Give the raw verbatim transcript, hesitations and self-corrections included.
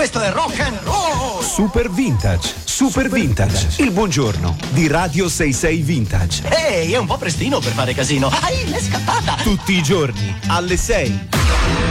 questo è rock and roll! Super Vintage, Super, Super Vintage, Vintage, il buongiorno di Radio sessantasei Vintage. Ehi, è un po' prestino per fare casino. Ai, l'è scappata! Tutti i giorni, alle sei.